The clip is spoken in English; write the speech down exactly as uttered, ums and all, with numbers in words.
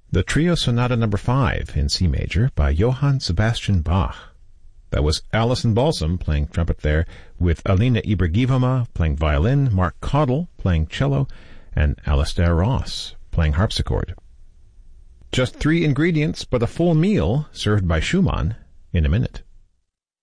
The Trio Sonata Number five in C major by Johann Sebastian Bach. That was Alison Balsam playing trumpet there, with Alina Ibragimova playing violin, Mark Caudle playing cello, and Alastair Ross playing harpsichord. Just three ingredients, but a full meal served by Schumann in a minute.